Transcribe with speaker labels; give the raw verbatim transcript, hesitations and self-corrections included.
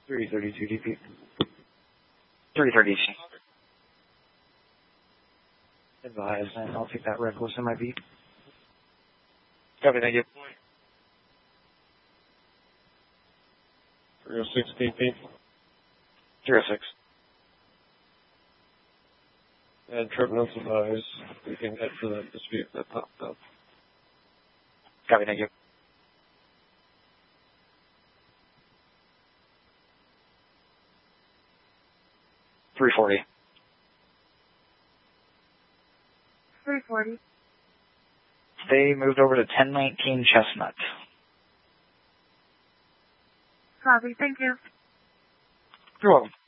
Speaker 1: three thirty-two D P.
Speaker 2: three thirty-two.
Speaker 1: Advise, and I'll take that reckless in my beat.
Speaker 2: Copy, thank you.
Speaker 3: three oh six D P.
Speaker 2: three oh six.
Speaker 3: And trip notes advise. We can head for that dispute that popped up.
Speaker 2: Copy, thank you. three forty.
Speaker 4: three forty.
Speaker 2: They moved over to ten nineteen Chestnut.
Speaker 4: Copy, thank you.
Speaker 2: You're welcome.